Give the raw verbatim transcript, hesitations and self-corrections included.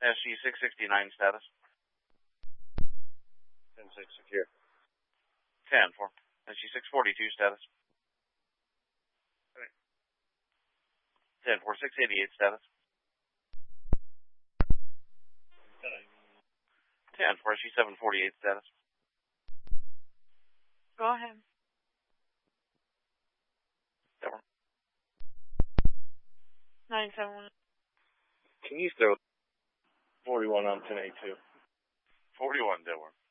S G six sixty-nine status. ten six secure. ten four. S G six forty-two status. Right. ten four six eighty-eight status. ten four S G seven forty-eight status. Go ahead. Seven. nine seven one. Can you throw forty-one on ten A two? forty-one, Delaware.